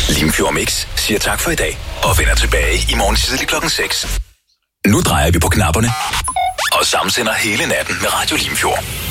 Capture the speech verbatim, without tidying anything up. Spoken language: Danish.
Limfjord Mix siger tak for i dag og vender tilbage i morgen tidlig klokken seks. Nu drejer vi på knapperne og samsender hele natten med Radio Limfjord.